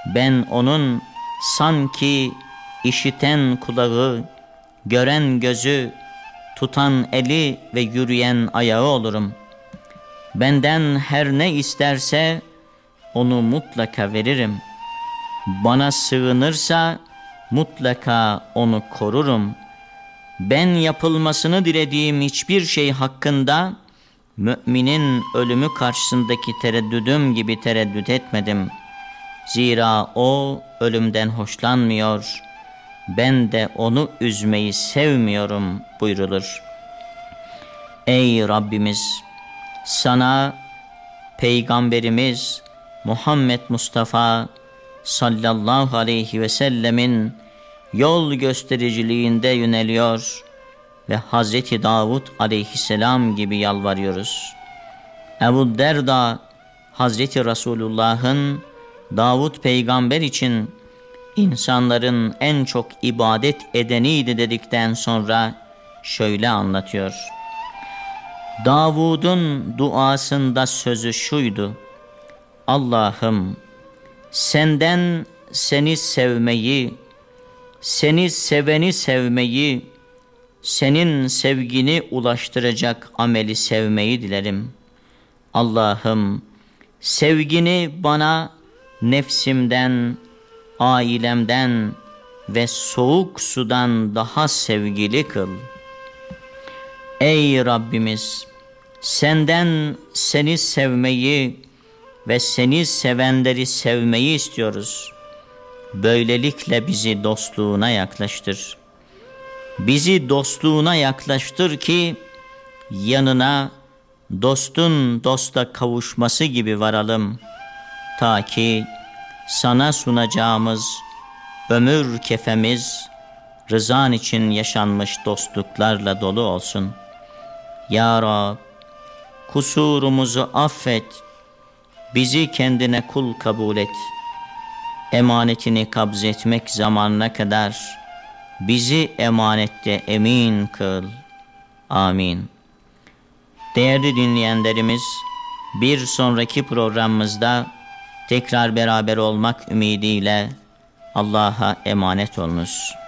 ben onun sanki işiten kulağı, gören gözü, tutan eli ve yürüyen ayağı olurum. Benden her ne isterse onu mutlaka veririm. Bana sığınırsa mutlaka onu korurum. Ben yapılmasını dilediğim hiçbir şey hakkında müminin ölümü karşısındaki tereddüdüm gibi tereddüt etmedim. Zira o ölümden hoşlanmıyor. Ben de onu üzmeyi sevmiyorum buyrulur. Ey Rabbimiz, sana Peygamberimiz Muhammed Mustafa sallallahu aleyhi ve sellemin yol göstericiliğinde yöneliyor ve Hazreti Davud aleyhisselam gibi yalvarıyoruz. Ebu Derda Hazreti Resulullah'ın Davud peygamber için insanların en çok ibadet edeniydi dedikten sonra şöyle anlatıyor. Davud'un duasında sözü şuydu: Allah'ım, senden seni sevmeyi, seni seveni sevmeyi, senin sevgini ulaştıracak ameli sevmeyi dilerim. Allah'ım, sevgini bana nefsimden, ailemden ve soğuk sudan daha sevgili kıl. Ey Rabbimiz, senden seni sevmeyi ve seni sevenleri sevmeyi istiyoruz. Böylelikle bizi dostluğuna yaklaştır. Bizi dostluğuna yaklaştır ki yanına dostun dosta kavuşması gibi varalım. Ta ki sana sunacağımız ömür kefemiz rızan için yaşanmış dostluklarla dolu olsun. Ya Rab, kusurumuzu affet, bizi kendine kul kabul et. Emanetini kabz etmek zamanına kadar bizi emanette emin kıl. Amin. Değerli dinleyenlerimiz, bir sonraki programımızda tekrar beraber olmak ümidiyle Allah'a emanet olunuz.